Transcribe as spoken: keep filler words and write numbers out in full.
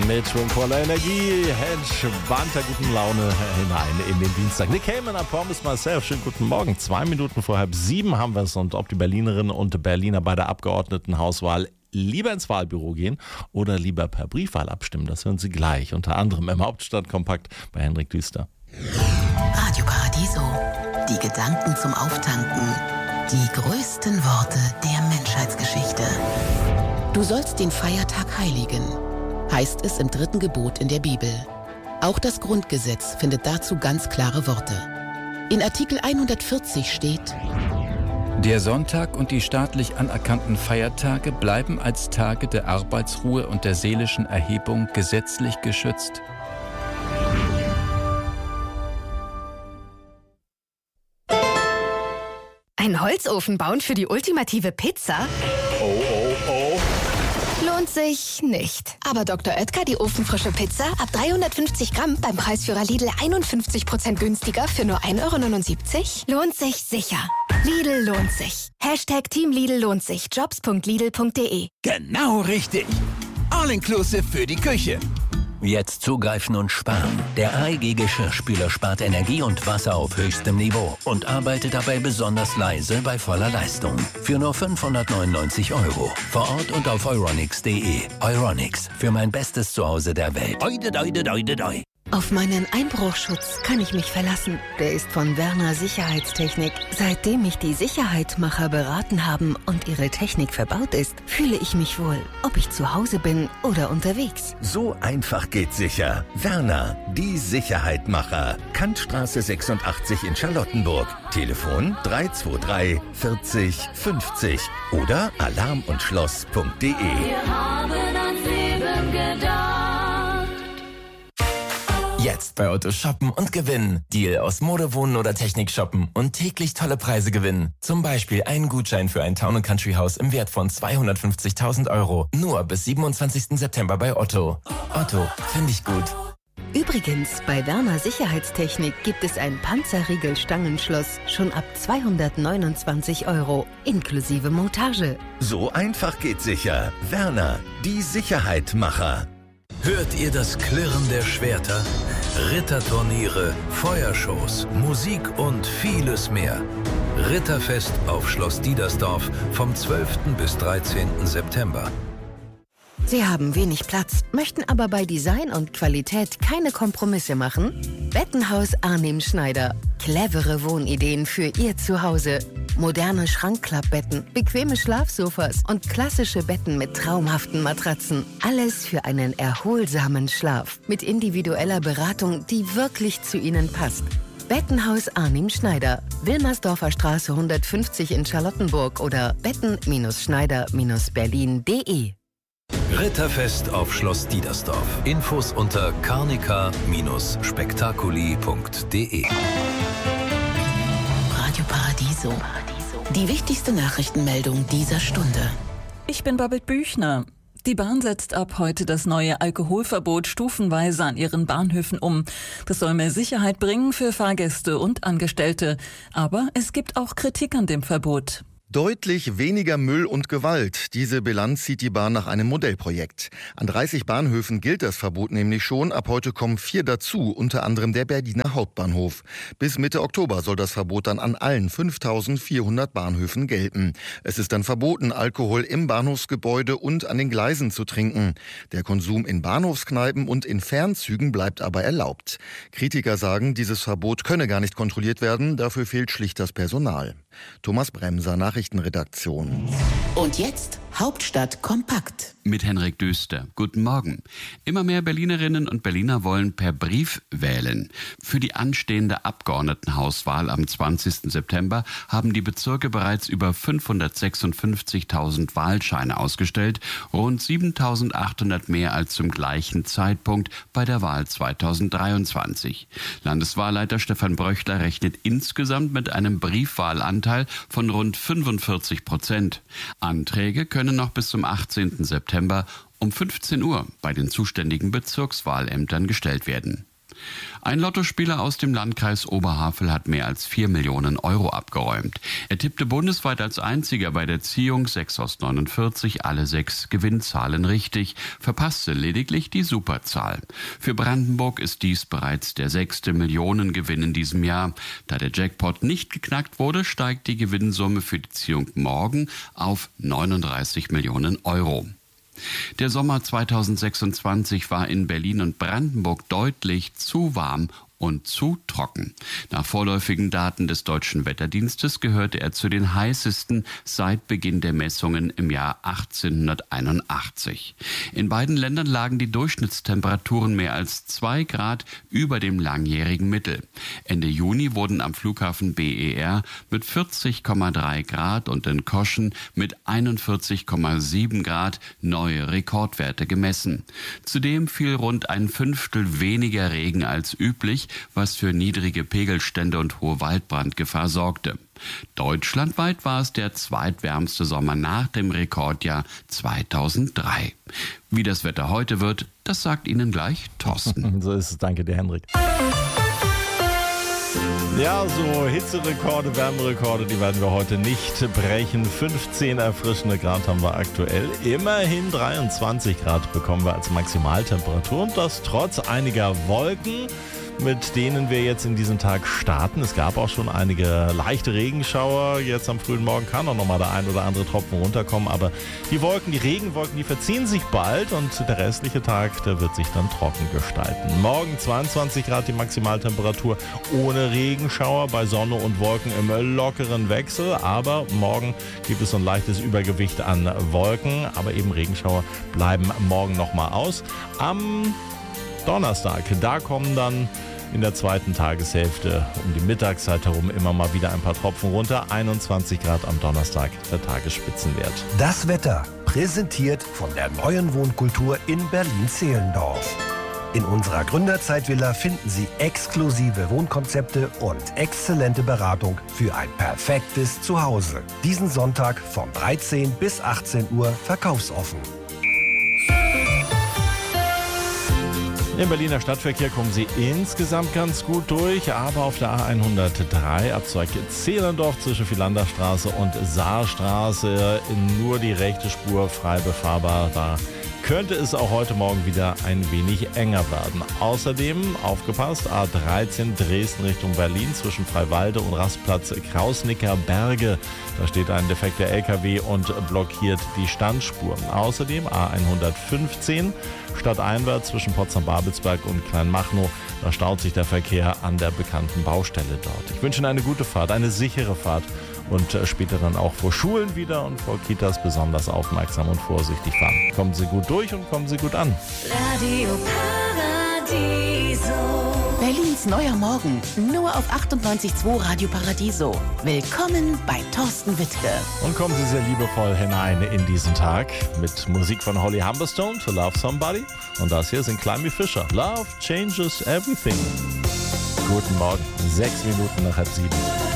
Mit schwungvoller Energie, entspannter guten Laune hinein in den Dienstag. Nick Cayman, I Promise Myself. Schönen guten Morgen. Zwei Minuten vor halb sieben haben wir es. Und ob die Berlinerinnen und Berliner bei der Abgeordnetenhauswahl lieber ins Wahlbüro gehen oder lieber per Briefwahl abstimmen, das hören Sie gleich. Unter anderem im Hauptstadtkompakt bei Henrik Düster. Radio Paradiso. Die Gedanken zum Auftanken. Die größten Worte der Menschheitsgeschichte. Du sollst den Feiertag heiligen, heißt es im dritten Gebot in der Bibel. Auch das Grundgesetz findet dazu ganz klare Worte. In Artikel hundertvierzig steht: Der Sonntag und die staatlich anerkannten Feiertage bleiben als Tage der Arbeitsruhe und der seelischen Erhebung gesetzlich geschützt. Einen Holzofen bauen für die ultimative Pizza? Oh, oh, oh. Lohnt sich nicht. Aber Doktor Oetker, die ofenfrische Pizza, ab dreihundertfünfzig Gramm beim Preisführer Lidl einundfünfzig Prozent günstiger für nur ein Euro neunundsiebzig? Lohnt sich sicher. Lidl lohnt sich. Hashtag Team Lidl lohnt sich. jobs punkt lidl punkt de. Genau richtig. All-inclusive für die Küche. Jetzt zugreifen und sparen. Der A E G Geschirrspüler spart Energie und Wasser auf höchstem Niveau und arbeitet dabei besonders leise bei voller Leistung. Für nur fünfhundertneunundneunzig Euro. Vor Ort und auf euronics punkt de. Euronics, für mein bestes Zuhause der Welt. Oide, oide, oide, oide. Auf meinen Einbruchschutz kann ich mich verlassen. Der ist von Werner Sicherheitstechnik. Seitdem mich die Sicherheitmacher beraten haben und ihre Technik verbaut ist, fühle ich mich wohl, ob ich zu Hause bin oder unterwegs. So einfach geht sicher. Werner, die Sicherheitmacher. Kantstraße sechsundachtzig in Charlottenburg. Telefon drei zwei drei vierzig fünfzig oder alarm und schloss punkt de. Wir haben ans Leben gedacht. Jetzt bei Otto shoppen und gewinnen. Deal aus Mode, Wohnen oder Technik shoppen und täglich tolle Preise gewinnen. Zum Beispiel einen Gutschein für ein Town and Country Haus im Wert von zweihundertfünfzigtausend Euro. Nur bis siebenundzwanzigsten September bei Otto. Otto, finde ich gut. Übrigens, bei Werner Sicherheitstechnik gibt es ein Panzerriegel-Stangenschloss schon ab zweihundertneunundzwanzig Euro, inklusive Montage. So einfach geht sicher. Werner, die Sicherheitmacher. Hört ihr das Klirren der Schwerter? Ritterturniere, Feuershows, Musik und vieles mehr. Ritterfest auf Schloss Diedersdorf vom zwölften bis dreizehnten September. Sie haben wenig Platz, möchten aber bei Design und Qualität keine Kompromisse machen? Bettenhaus Arnim Schneider. Clevere Wohnideen für Ihr Zuhause. Moderne Schrankklappbetten, bequeme Schlafsofas und klassische Betten mit traumhaften Matratzen. Alles für einen erholsamen Schlaf. Mit individueller Beratung, die wirklich zu Ihnen passt. Bettenhaus Arnim Schneider. Wilmersdorfer Straße hundertfünfzig in Charlottenburg oder betten Schneider Berlin punkt de. Ritterfest auf Schloss Diedersdorf. Infos unter carnica spektakuli punkt de. Radio Paradiso. Die wichtigste Nachrichtenmeldung dieser Stunde. Ich bin Babette Büchner. Die Bahn setzt ab heute das neue Alkoholverbot stufenweise an ihren Bahnhöfen um. Das soll mehr Sicherheit bringen für Fahrgäste und Angestellte. Aber es gibt auch Kritik an dem Verbot. Deutlich weniger Müll und Gewalt. Diese Bilanz zieht die Bahn nach einem Modellprojekt. An dreißig Bahnhöfen gilt das Verbot nämlich schon. Ab heute kommen vier dazu, unter anderem der Berliner Hauptbahnhof. Bis Mitte Oktober soll das Verbot dann an allen fünftausendvierhundert Bahnhöfen gelten. Es ist dann verboten, Alkohol im Bahnhofsgebäude und an den Gleisen zu trinken. Der Konsum in Bahnhofskneipen und in Fernzügen bleibt aber erlaubt. Kritiker sagen, dieses Verbot könne gar nicht kontrolliert werden. Dafür fehlt schlicht das Personal. Thomas Bremser, Nachrichtenredaktion. Und jetzt Hauptstadt kompakt. Mit Henrik Düster. Guten Morgen. Immer mehr Berlinerinnen und Berliner wollen per Brief wählen. Für die anstehende Abgeordnetenhauswahl am zwanzigsten September haben die Bezirke bereits über fünfhundertsechsundfünfzigtausend Wahlscheine ausgestellt, rund siebentausendachthundert mehr als zum gleichen Zeitpunkt bei der Wahl zweitausenddreiundzwanzig. Landeswahlleiter Stefan Bröchler rechnet insgesamt mit einem Briefwahlanteil von rund fünfundvierzig Prozent. Anträge können noch bis zum achtzehnten September um fünfzehn Uhr bei den zuständigen Bezirkswahlämtern gestellt werden. Ein Lottospieler aus dem Landkreis Oberhavel hat mehr als vier Millionen Euro abgeräumt. Er tippte bundesweit als einziger bei der Ziehung sechs aus neunundvierzig alle sechs Gewinnzahlen richtig, verpasste lediglich die Superzahl. Für Brandenburg ist dies bereits der sechste Millionengewinn in diesem Jahr. Da der Jackpot nicht geknackt wurde, steigt die Gewinnsumme für die Ziehung morgen auf neununddreißig Millionen Euro. Der Sommer zweitausendsechsundzwanzig war in Berlin und Brandenburg deutlich zu warm und zu trocken. Nach vorläufigen Daten des Deutschen Wetterdienstes gehörte er zu den heißesten seit Beginn der Messungen im Jahr achtzehnhunderteinundachtzig. In beiden Ländern lagen die Durchschnittstemperaturen mehr als zwei Grad über dem langjährigen Mittel. Ende Juni wurden am Flughafen B E R mit vierzig Komma drei Grad und in Koschen mit einundvierzig Komma sieben Grad neue Rekordwerte gemessen. Zudem fiel rund ein Fünftel weniger Regen als üblich, was für niedrige Pegelstände und hohe Waldbrandgefahr sorgte. Deutschlandweit war es der zweitwärmste Sommer nach dem Rekordjahr zweitausenddrei. Wie das Wetter heute wird, das sagt Ihnen gleich Thorsten. So ist es, danke dir, Henrik. Ja, so Hitzerekorde, Wärmerekorde, die werden wir heute nicht brechen. fünfzehn erfrischende Grad haben wir aktuell. Immerhin dreiundzwanzig Grad bekommen wir als Maximaltemperatur und das trotz einiger Wolken, mit denen wir jetzt in diesen Tag starten. Es gab auch schon einige leichte Regenschauer. Jetzt am frühen Morgen kann auch noch mal der ein oder andere Tropfen runterkommen. Aber die Wolken, die Regenwolken, die verziehen sich bald und der restliche Tag, der wird sich dann trocken gestalten. Morgen zweiundzwanzig Grad die Maximaltemperatur ohne Regenschauer, bei Sonne und Wolken im lockeren Wechsel. Aber morgen gibt es so ein leichtes Übergewicht an Wolken. Aber eben Regenschauer bleiben morgen noch mal aus. Am Donnerstag, da kommen dann in der zweiten Tageshälfte um die Mittagszeit herum immer mal wieder ein paar Tropfen runter. einundzwanzig Grad am Donnerstag, der Tagesspitzenwert. Das Wetter präsentiert von der neuen Wohnkultur in Berlin-Zehlendorf. In unserer Gründerzeitvilla finden Sie exklusive Wohnkonzepte und exzellente Beratung für ein perfektes Zuhause. Diesen Sonntag von dreizehn bis achtzehn Uhr verkaufsoffen. Im Berliner Stadtverkehr kommen Sie insgesamt ganz gut durch, aber auf der A hundertdrei Abzweig Zehlendorf zwischen Philanderstraße und Saarstraße nur die rechte Spur frei befahrbar. Da könnte es auch heute Morgen wieder ein wenig enger werden. Außerdem, aufgepasst, A dreizehn Dresden Richtung Berlin zwischen Freiwalde und Rastplatz Krausnicker Berge. Da steht ein defekter L K W und blockiert die Standspur. Außerdem A hundertfünfzehn stadteinwärts zwischen Potsdam-Babelsberg und Kleinmachnow. Da staut sich der Verkehr an der bekannten Baustelle dort. Ich wünsche Ihnen eine gute Fahrt, eine sichere Fahrt und später dann auch vor Schulen wieder und vor Kitas besonders aufmerksam und vorsichtig fahren. Kommen Sie gut durch und kommen Sie gut an. Radio Paradiso. Berlins neuer Morgen, nur auf achtundneunzig Komma zwei Radio Paradiso. Willkommen bei Thorsten Wittke. Und kommen Sie sehr liebevoll hinein in diesen Tag mit Musik von Holly Humberstone, To Love Somebody. Und das hier sind Climby Fisher. Love changes everything. Guten Morgen, sechs Minuten nach halb sieben.